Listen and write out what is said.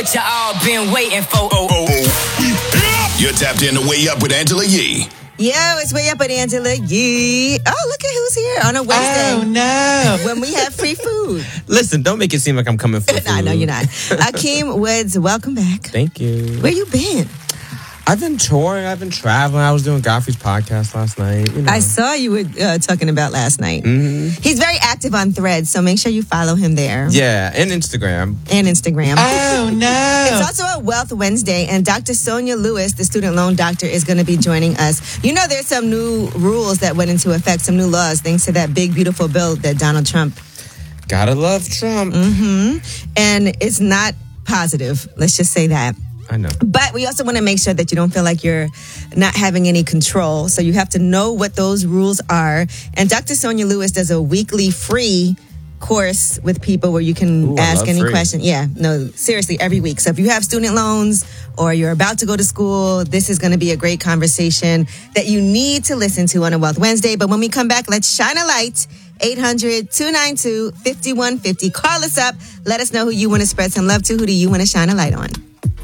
what you all been waiting for. You're tapped in to Way Up with Angela Yee. Yo, it's Way Up with Angela Yee. Oh, look at who's here on a Wednesday. Oh, no. When we have free food. Listen, don't make it seem like I'm coming for food. No, no, you're not. Akeem Woods, welcome back. Thank you. Where you been? I've been touring. I've been traveling. I was doing Godfrey's podcast last night. You know. I saw you were talking about last night. Mm-hmm. He's very active on Threads, so make sure you follow him there. Yeah, and Instagram. And Instagram. Oh, no. It's also a Wealth Wednesday, and Dr. Sonia Lewis, the student loan doctor, is going to be joining us. You know, there's some new rules that went into effect, some new laws, thanks to that big, beautiful bill that Donald Trump. Gotta love Trump. Mm-hmm. And it's not positive. Let's just say that. I know. But we also want to make sure that you don't feel like you're not having any control. So you have to know what those rules are. And Dr. Sonia Lewis does a weekly free course with people where you can ask any question. Yeah, no, seriously, every week. So if you have student loans or you're about to go to school, this is going to be a great conversation that you need to listen to on a Wealth Wednesday. But when we come back, let's shine a light. 800-292-5150. Call us up. Let us know who you want to spread some love to. Who do you want to shine a light on?